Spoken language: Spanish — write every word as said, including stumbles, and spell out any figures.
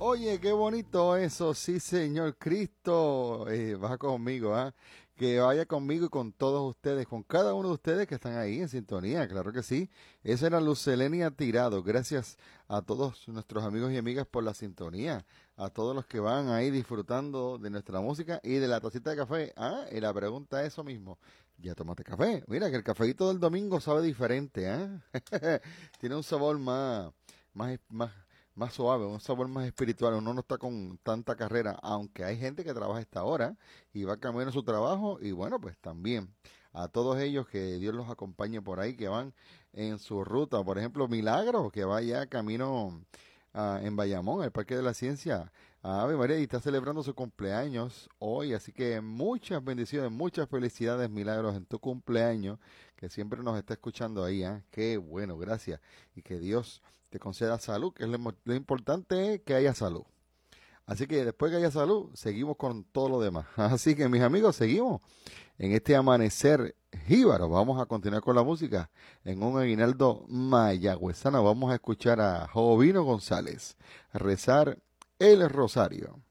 Oye, qué bonito eso, sí, Señor Cristo, eh, va conmigo, ¿ah? Que vaya conmigo y con todos ustedes, con cada uno de ustedes que están ahí en sintonía, claro que sí. Esa era Lucelenia Tirado. Gracias a todos nuestros amigos y amigas por la sintonía, a todos los que van ahí disfrutando de nuestra música y de la tacita de café. Ah, y la pregunta es eso mismo. ¿Ya tomaste café? Mira que el cafeíto del domingo sabe diferente, ¿ah? Tiene un sabor más, más, más más suave, un sabor más espiritual. Uno no está con tanta carrera, aunque hay gente que trabaja a esta hora y va camino a su trabajo. Y bueno, pues también a todos ellos que Dios los acompañe por ahí, que van en su ruta. Por ejemplo, Milagro, que va ya camino ah, en Bayamón, el Parque de la Ciencia. A Ave María, y está celebrando su cumpleaños hoy. Así que muchas bendiciones, muchas felicidades, Milagros, en tu cumpleaños, que siempre nos está escuchando ahí. ¿Ah? Qué bueno, gracias. Y que Dios te conceda salud, que es lo, lo importante es que haya salud. Así que después que haya salud, seguimos con todo lo demás. Así que mis amigos, seguimos en este amanecer jíbaro. Vamos a continuar con la música en un aguinaldo mayagüezano. Vamos a escuchar a Jovino González rezar el rosario.